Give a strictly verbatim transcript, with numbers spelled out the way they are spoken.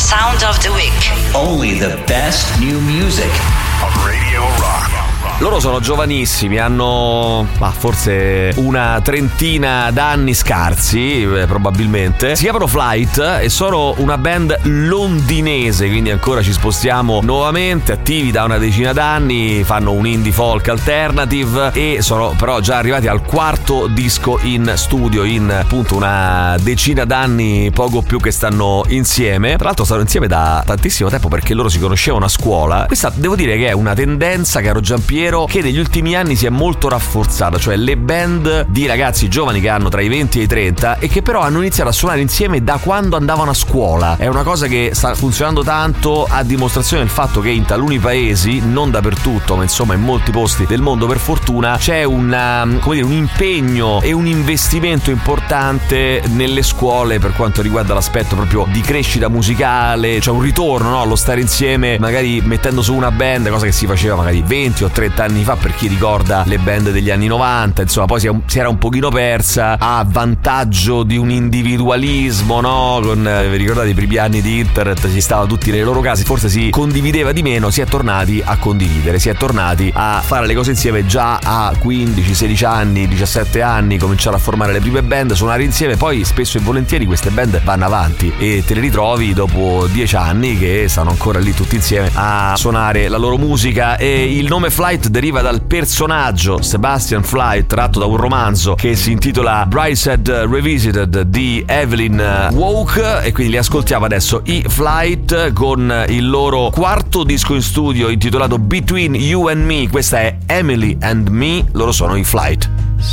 Sound of the Week. Only the best new music on Radio Rock. Loro sono giovanissimi, hanno ah, forse una trentina d'anni scarsi, eh, probabilmente. Si chiamano Flight e sono una band londinese, quindi ancora ci spostiamo nuovamente, attivi da una decina d'anni, fanno un indie folk alternative e sono però già arrivati al quarto disco in studio in appunto una decina d'anni, poco più, che stanno insieme. Tra l'altro stanno insieme da tantissimo tempo perché loro si conoscevano a scuola. Questa devo dire che è una tendenza, caro Giampiero, che negli ultimi anni si è molto rafforzata, cioè le band di ragazzi giovani che hanno tra i venti e i trenta e che però hanno iniziato a suonare insieme da quando andavano a scuola. È una cosa che sta funzionando tanto, a dimostrazione del fatto che in taluni paesi, non dappertutto, ma insomma in molti posti del mondo per fortuna, c'è una, come dire, un impegno e un investimento importante nelle scuole per quanto riguarda l'aspetto proprio di crescita musicale, cioè un ritorno, no, allo stare insieme, magari mettendo su una band, cosa che si faceva magari venti o trenta anni fa, per chi ricorda le band degli anni novanta, insomma poi si, si era un pochino persa a vantaggio di un individualismo, no? Con, eh, vi ricordate i primi anni di internet, si stava tutti nei loro casi, forse si condivideva di meno. Si è tornati a condividere, si è tornati a fare le cose insieme già a quindici sedici anni, diciassette anni, cominciare a formare le prime band, suonare insieme. Poi spesso e volentieri queste band vanno avanti e te le ritrovi dopo dieci anni che stanno ancora lì tutti insieme a suonare la loro musica. E il nome Flight deriva dal personaggio Sebastian Flight, tratto da un romanzo che si intitola Brideshead Revisited di Evelyn Waugh, e quindi li ascoltiamo adesso, i Flight, con il loro quarto disco in studio intitolato Between You and Me. Questa è Emily and Me, loro sono i Flight.